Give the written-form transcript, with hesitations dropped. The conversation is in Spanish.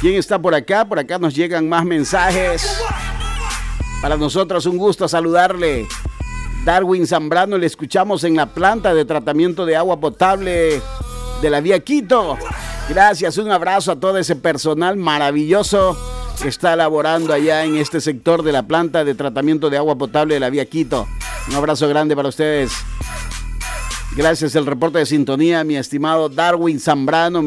¿Quién está por acá? Por acá nos llegan más mensajes. Para nosotros un gusto saludarle. Darwin Zambrano, le escuchamos en la planta de tratamiento de agua potable de la Vía Quito. Gracias, un abrazo a todo ese personal maravilloso que está laborando allá en este sector de la planta de tratamiento de agua potable de la Vía Quito. Un abrazo grande para ustedes. Gracias, el reporte de sintonía, mi estimado Darwin Zambrano.